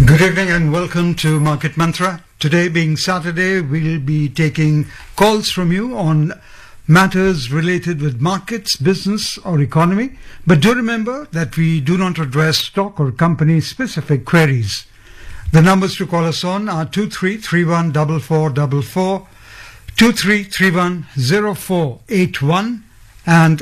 Good evening and welcome to Market Mantra. Today being Saturday, we'll be taking calls from you on matters related with markets, business or economy. But do remember that we do not address stock or company specific queries. The numbers to call us on are 23314444, 23310481 and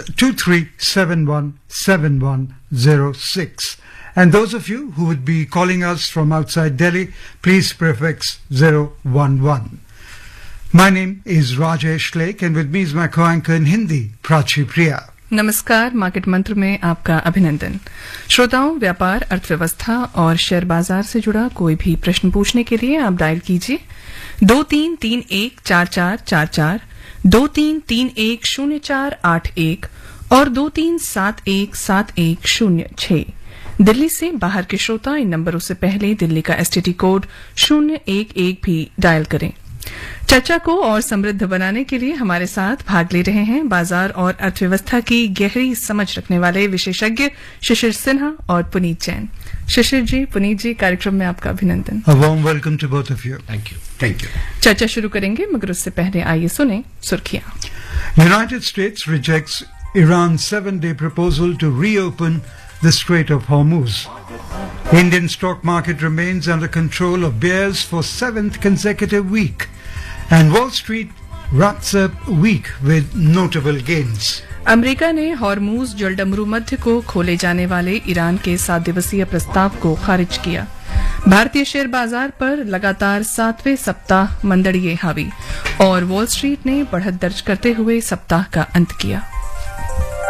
23717106. And those of you who would be calling us from outside Delhi, please prefix 011. My name is Rajesh Lake and with me is my co-anchor in Hindi, Prachi Priya. नमस्कार, market मंत्र में आपका अभिनंदन। श्रोताओं, व्यापार, अर्थव्यवस्था और share बाजार से जुड़ा कोई भी प्रश्न पूछने के लिए आप डायल कीजिए 23314444, 23310481 और 23717106। दिल्ली से बाहर के श्रोता इन नंबरों से पहले दिल्ली का एसटीडी कोड 011 भी डायल करें। चर्चा को और समृद्ध बनाने के लिए हमारे साथ भाग ले रहे हैं बाजार और अर्थव्यवस्था की गहरी समझ रखने वाले विशेषज्ञ शिशिर सिन्हा और पुनीत जैन। शिशिर जी, पुनीत जी, कार्यक्रम में आपका अभिनंदन। A warm welcome to both of you. Thank you. Thank you. चर्चा शुरू करेंगे मगर उससे पहले आइए सुने सुर्खियां। United States rejects Iran's 7-day proposal to reopen the Strait of Hormuz. Indian stock market remains under control of bears for 7th consecutive week, and Wall Street wraps up week with notable gains. America ने Hormuz जलडमरू मध्य को खोले जाने वाले Iran के 7 दिवसीय प्रस्ताव को खारिज किया। भारतीय शेयर बाजार पर लगातार 7वें सप्ताह मंदड़िए हावी और वॉल स्ट्रीट ने बढ़त दर्ज करते हुए सप्ताह का अंत किया।